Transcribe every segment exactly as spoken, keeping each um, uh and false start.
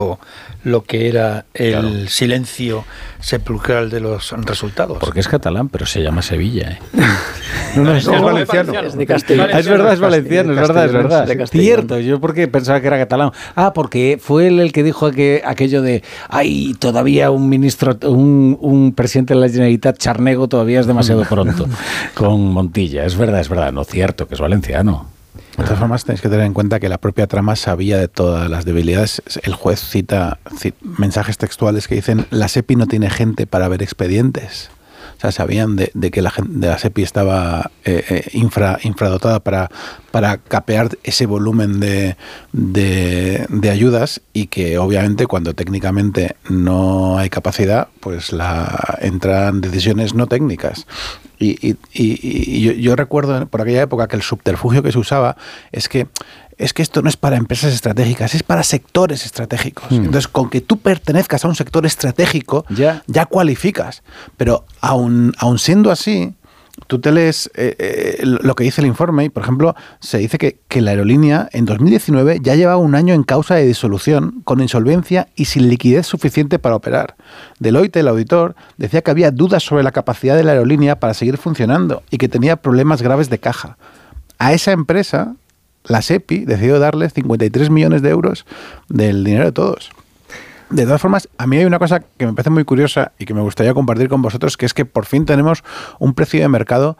lo que era el claro. silencio sepulcral de los resultados. Porque es catalán, pero se llama Sevilla, ¿eh? No, no, es, no, es valenciano. Es de Castellón. Ah, es verdad, es valenciano, es verdad, es verdad. De Castellón. Cierto, yo porque pensaba que era catalán. Ah, porque fue él el que dijo que aquello de ay, todavía un ministro, un, un presidente de la Generalitat charnego todavía es demasiado pronto con Montilla. Es verdad, es verdad, no cierto, que es valenciano. De todas formas, tenéis que tener en cuenta que la propia trama sabía de todas las debilidades. El juez cita, cita mensajes textuales que dicen la SEPI no tiene gente para ver expedientes. O sea, sabían de, de que la, de la SEPI estaba eh, eh, infra, infradotada para, para capear ese volumen de, de, de ayudas y que obviamente cuando técnicamente no hay capacidad, pues la, entran decisiones no técnicas. Y, y, y, y yo, yo recuerdo por aquella época que el subterfugio que se usaba es que es que esto no es para empresas estratégicas, es para sectores estratégicos. Mm. Entonces, con que tú pertenezcas a un sector estratégico, ya, ya cualificas. Pero aun, aun siendo así, tú te lees eh, eh, lo que dice el informe y, por ejemplo, se dice que, que la aerolínea en dos mil diecinueve ya llevaba un año en causa de disolución, con insolvencia y sin liquidez suficiente para operar. Deloitte, el auditor, decía que había dudas sobre la capacidad de la aerolínea para seguir funcionando y que tenía problemas graves de caja. A esa empresa, la SEPI decidió darle cincuenta y tres millones de euros del dinero de todos. De todas formas, a mí hay una cosa que me parece muy curiosa y que me gustaría compartir con vosotros, que es que por fin tenemos un precio de mercado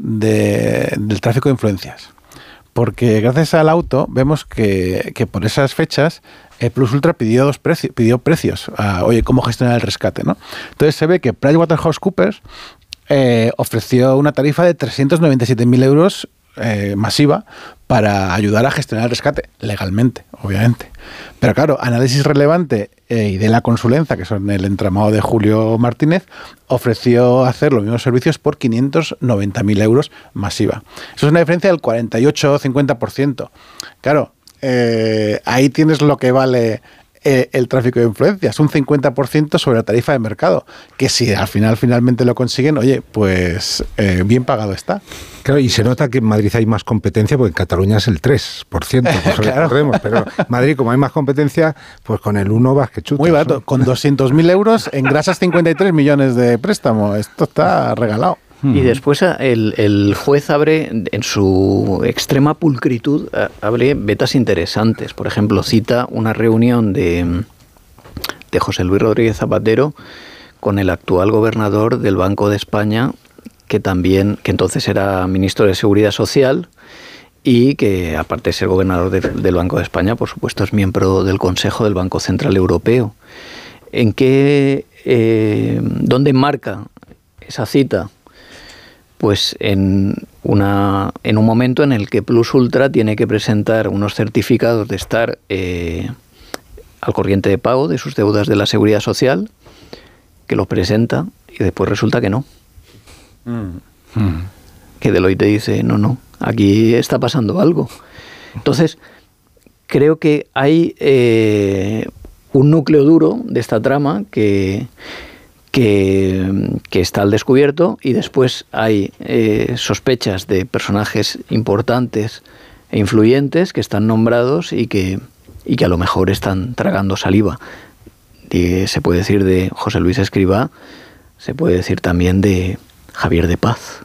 de, del tráfico de influencias. Porque gracias al auto vemos que, que por esas fechas eh, Plus Ultra pidió, dos preci- pidió precios. A, oye, ¿cómo gestionar el rescate, ¿no? Entonces se ve que PricewaterhouseCoopers eh, ofreció una tarifa de trescientos noventa y siete mil euros Eh, masiva para ayudar a gestionar el rescate, legalmente, obviamente. Pero claro, Análisis Relevante eh, y de la Consulenza, que son el entramado de Julio Martínez, ofreció hacer los mismos servicios por quinientos noventa mil euros masiva. Eso es una diferencia del cuarenta y ocho a cincuenta por ciento. Claro, eh, ahí tienes lo que vale eh, el tráfico de influencias, un cincuenta por ciento sobre la tarifa de mercado, que si al final finalmente lo consiguen, oye, pues eh, bien pagado está. Claro, y se nota que en Madrid hay más competencia, porque en Cataluña es el tres por ciento, pues claro. Recordemos, pero Madrid, como hay más competencia, pues con el uno vas que chutas. Muy barato, ¿no? Con doscientos mil euros engrasas cincuenta y tres millones de préstamo, esto está regalado. Y después el, el juez abre, en su extrema pulcritud, abre vetas interesantes. Por ejemplo, cita una reunión de, de José Luis Rodríguez Zapatero con el actual gobernador del Banco de España, que también, que entonces era ministro de Seguridad Social y que, aparte de ser gobernador de, del Banco de España, por supuesto es miembro del Consejo del Banco Central Europeo. ¿En qué, eh, dónde enmarca esa cita? Pues en, una, en un momento en el que Plus Ultra tiene que presentar unos certificados de estar eh, al corriente de pago de sus deudas de la Seguridad Social, que los presenta y después resulta que no. Mm. Mm. Que Deloitte dice, no, no, aquí está pasando algo. Entonces, creo que hay eh, un núcleo duro de esta trama que... Que, que está al descubierto y después hay eh, sospechas de personajes importantes e influyentes que están nombrados y que, y que a lo mejor están tragando saliva. De, se puede decir de José Luis Escrivá, se puede decir también de Javier de Paz,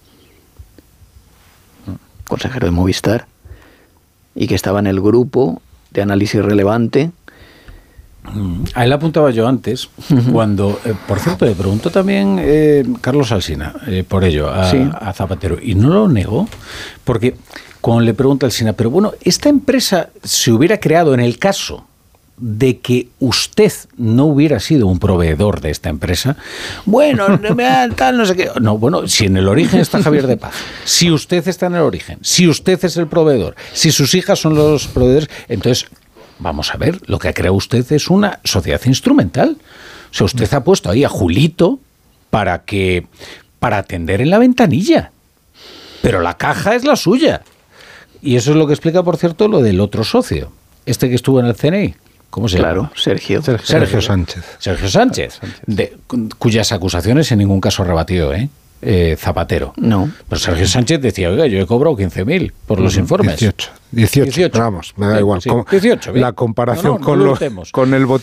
consejero de Movistar, y que estaba en el grupo de Análisis Relevante. Ahí la apuntaba yo antes, uh-huh. cuando, eh, por cierto, le preguntó también eh, Carlos Alsina eh, por ello a, sí. a Zapatero, y no lo negó, porque cuando le pregunta Alsina, pero bueno, esta empresa se hubiera creado en el caso de que usted no hubiera sido un proveedor de esta empresa, bueno, tal, no sé qué. No, bueno, si en el origen está Javier de Paz, si usted está en el origen, si usted es el proveedor, si sus hijas son los proveedores, entonces... Vamos a ver, lo que ha creado usted es una sociedad instrumental. O sea, usted ha puesto ahí a Julito para que para atender en la ventanilla. Pero la caja es la suya. Y eso es lo que explica, por cierto, lo del otro socio. Este que estuvo en el C N I. ¿Cómo se claro, llama? Sergio. Sergio. Sergio Sánchez. Sergio Sánchez. Sánchez. De, cuyas acusaciones en ningún caso ha rebatido, ¿eh? Eh, Zapatero. No. Pero Sergio Sánchez decía, oiga, yo he cobrado quince mil por los uh-huh. informes. dieciocho. dieciocho. dieciocho. Vamos, me da sí, igual. Sí, dieciocho, la comparación no, no, con, no los, con el botín